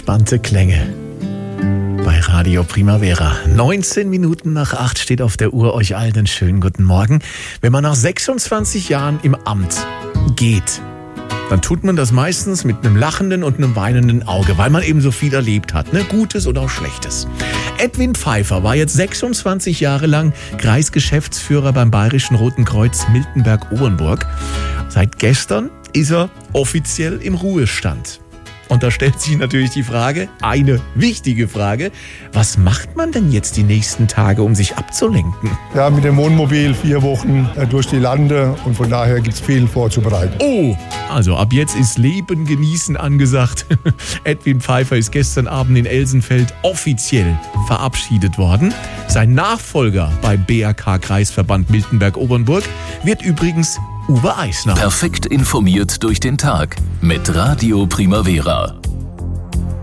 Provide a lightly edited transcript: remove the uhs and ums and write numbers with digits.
Entspannte Klänge bei Radio Primavera. 19 Minuten nach 8 steht auf der Uhr. Euch allen einen schönen guten Morgen. Wenn man nach 26 Jahren im Amt geht, dann tut man das meistens mit einem lachenden und einem weinenden Auge, weil man eben so viel erlebt hat, ne? Gutes oder auch Schlechtes. Edwin Pfeiffer war jetzt 26 Jahre lang Kreisgeschäftsführer beim Bayerischen Roten Kreuz Miltenberg-Obernburg. Seit gestern ist er offiziell im Ruhestand. Und da stellt sich natürlich die Frage, eine wichtige Frage, was macht man denn jetzt die nächsten Tage, um sich abzulenken? Ja, mit dem Wohnmobil 4 Wochen durch die Lande und von daher gibt es viel vorzubereiten. Oh, also ab jetzt ist Leben genießen angesagt. Edwin Pfeiffer ist gestern Abend in Elsenfeld offiziell verabschiedet worden. Sein Nachfolger beim BRK-Kreisverband Miltenberg-Obernburg wird übrigens Uwe Eisner. Perfekt informiert durch den Tag mit Radio Primavera.